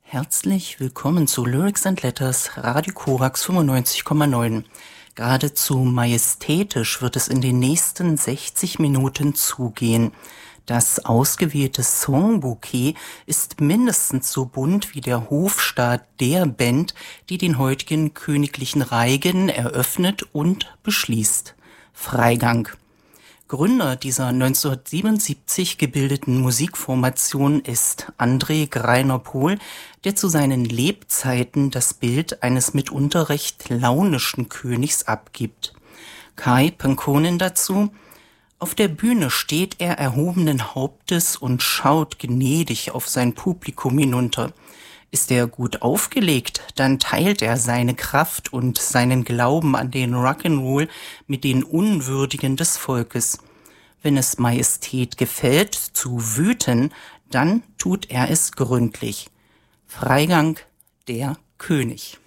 Herzlich willkommen zu Lyrics and Letters, Radio Korax 95,9. Geradezu majestätisch wird es in den nächsten 60 Minuten zugehen. Das ausgewählte Songbouquet ist mindestens so bunt wie der Hofstaat der Band, die den heutigen königlichen Reigen eröffnet und beschließt. Freigang. Gründer dieser 1977 gebildeten Musikformation ist André Greiner-Pohl, der zu seinen Lebzeiten das Bild eines mitunter recht launischen Königs abgibt. Kai Penkonen dazu: Auf der Bühne steht er erhobenen Hauptes und schaut gnädig auf sein Publikum hinunter. Ist er gut aufgelegt, dann teilt er seine Kraft und seinen Glauben an den Rock'n'Roll mit den Unwürdigen des Volkes. Wenn es Majestät gefällt, zu wüten, dann tut er es gründlich. Freigang, der König.